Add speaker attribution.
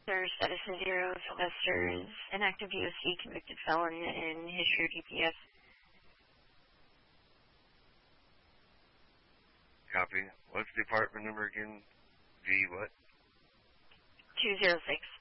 Speaker 1: Sir, Citizen Zero, Sylvester's an active USC convicted felon in history of DPS.
Speaker 2: Copy. What's the apartment number again? V what?
Speaker 1: 206.